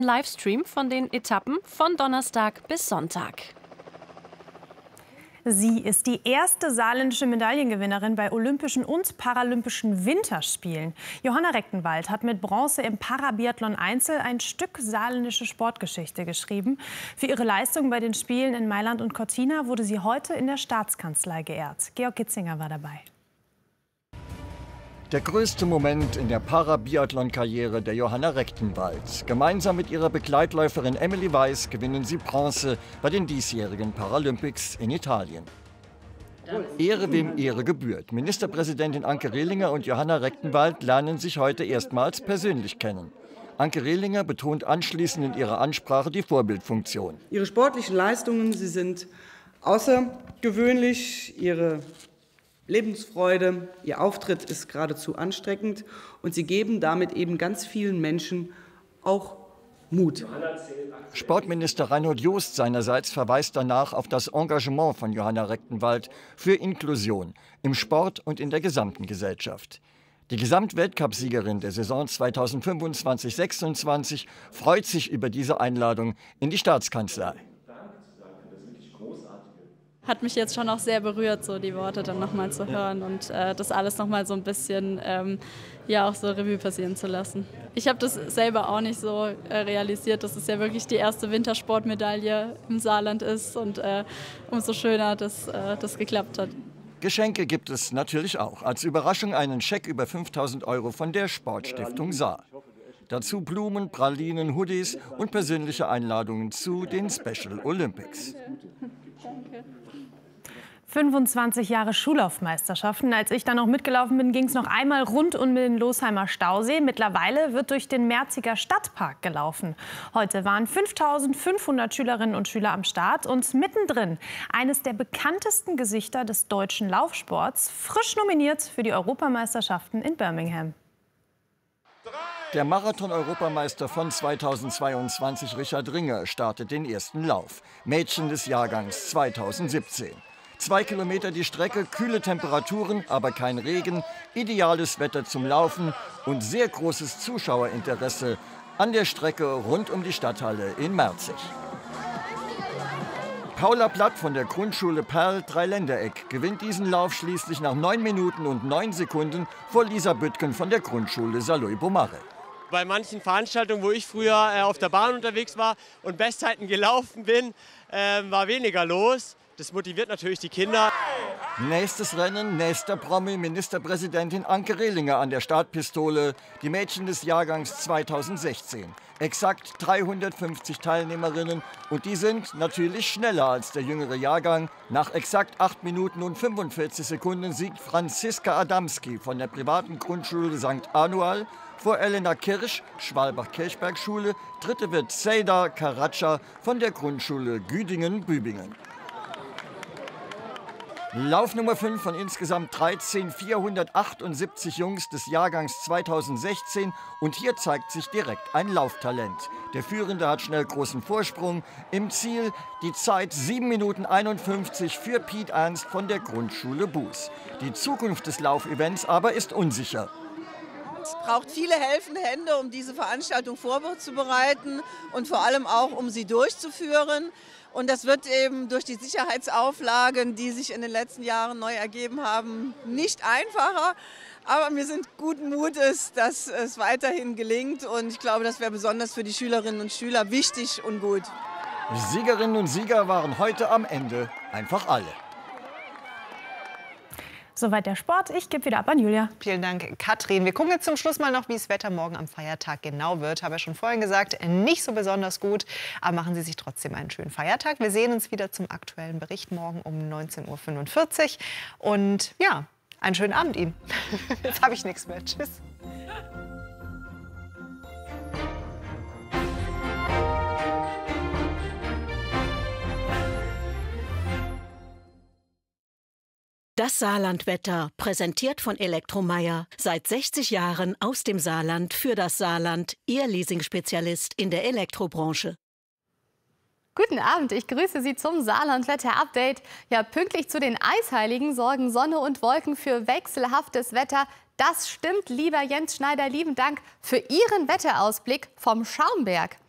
Livestream von den Etappen von Donnerstag bis Sonntag. Sie ist die erste saarländische Medaillengewinnerin bei Olympischen und Paralympischen Winterspielen. Johanna Rechtenwald hat mit Bronze im Parabiathlon Einzel ein Stück saarländische Sportgeschichte geschrieben. Für ihre Leistung bei den Spielen in Mailand und Cortina wurde sie heute in der Staatskanzlei geehrt. Georg Gitzinger war dabei. Der größte Moment in der Parabiathlon-Karriere der Johanna Rechtenwald. Gemeinsam mit ihrer Begleitläuferin Emily Weiss gewinnen sie Bronze bei den diesjährigen Paralympics in Italien. Ehre wem Ehre gebührt. Ministerpräsidentin Anke Rehlinger und Johanna Rechtenwald lernen sich heute erstmals persönlich kennen. Anke Rehlinger betont anschließend in ihrer Ansprache die Vorbildfunktion. Ihre sportlichen Leistungen, sie sind außergewöhnlich. Ihre Lebensfreude, Ihr Auftritt ist geradezu ansteckend und Sie geben damit eben ganz vielen Menschen auch Mut. Sportminister Reinhold Jost seinerseits verweist danach auf das Engagement von Johanna Rechtenwald für Inklusion im Sport und in der gesamten Gesellschaft. Die Gesamtweltcup-Siegerin der Saison 2025/26 freut sich über diese Einladung in die Staatskanzlei. Hat mich jetzt schon auch sehr berührt, so die Worte dann nochmal zu hören und das alles nochmal so ein bisschen ja auch so Revue passieren zu lassen. Ich habe das selber auch nicht so realisiert, dass es ja wirklich die erste Wintersportmedaille im Saarland ist und umso schöner, dass das geklappt hat. Geschenke gibt es natürlich auch. Als Überraschung einen Scheck über 5.000 € von der Sportstiftung Saar. Dazu Blumen, Pralinen, Hoodies und persönliche Einladungen zu den Special Olympics. Danke. 25 Jahre Schullaufmeisterschaften. Als ich da noch mitgelaufen bin, ging es noch einmal rund um den Losheimer Stausee. Mittlerweile wird durch den Merziger Stadtpark gelaufen. Heute waren 5.500 Schülerinnen und Schüler am Start und mittendrin eines der bekanntesten Gesichter des deutschen Laufsports, frisch nominiert für die Europameisterschaften in Birmingham. Der Marathon-Europameister von 2022, Richard Ringer, startet den ersten Lauf. Mädchen des Jahrgangs 2017. 2 Kilometer die Strecke, kühle Temperaturen, aber kein Regen, ideales Wetter zum Laufen und sehr großes Zuschauerinteresse an der Strecke rund um die Stadthalle in Merzig. Paula Platt von der Grundschule Perl Dreiländereck gewinnt diesen Lauf schließlich nach 9 Minuten und 9 Sekunden vor Lisa Büttgen von der Grundschule Saloy-Bomare. Bei manchen Veranstaltungen, wo ich früher auf der Bahn unterwegs war und Bestzeiten gelaufen bin, war weniger los. Das motiviert natürlich die Kinder. Nächstes Rennen, nächster Promi, Ministerpräsidentin Anke Rehlinger an der Startpistole. Die Mädchen des Jahrgangs 2016. Exakt 350 Teilnehmerinnen und die sind natürlich schneller als der jüngere Jahrgang. Nach exakt 8 Minuten und 45 Sekunden siegt Franziska Adamski von der privaten Grundschule St. Anual vor Elena Kirsch, Schwalbach-Kirchberg-Schule. Dritte wird Seyda Karaca von der Grundschule Güdingen-Bübingen. Lauf Nummer 5 von insgesamt 13, 478 Jungs des Jahrgangs 2016. Und hier zeigt sich direkt ein Lauftalent. Der Führende hat schnell großen Vorsprung. Im Ziel die Zeit 7 Minuten 51 für Piet Ernst von der Grundschule Buß. Die Zukunft des Laufevents aber ist unsicher. Es braucht viele helfende Hände, um diese Veranstaltung vorzubereiten und vor allem auch, um sie durchzuführen. Und das wird eben durch die Sicherheitsauflagen, die sich in den letzten Jahren neu ergeben haben, nicht einfacher. Aber wir sind guten Mutes, dass es weiterhin gelingt. Und ich glaube, das wäre besonders für die Schülerinnen und Schüler wichtig und gut. Siegerinnen und Sieger waren heute am Ende einfach alle. Soweit der Sport. Ich gebe wieder ab an Julia. Vielen Dank, Katrin. Wir gucken jetzt zum Schluss mal noch, wie das Wetter morgen am Feiertag genau wird. Habe ja schon vorhin gesagt, nicht so besonders gut. Aber machen Sie sich trotzdem einen schönen Feiertag. Wir sehen uns wieder zum aktuellen Bericht morgen um 19:45 Uhr. Und ja, einen schönen Abend Ihnen. Jetzt habe ich nichts mehr. Tschüss. Das Saarlandwetter, präsentiert von Elektromeyer. Seit 60 Jahren aus dem Saarland für das Saarland. Ihr Leasing-Spezialist in der Elektrobranche. Guten Abend, ich grüße Sie zum Saarland-Wetter-Update. Ja, pünktlich zu den Eisheiligen sorgen Sonne und Wolken für wechselhaftes Wetter. Das stimmt, lieber Jens Schneider. Lieben Dank für Ihren Wetterausblick vom Schaumberg.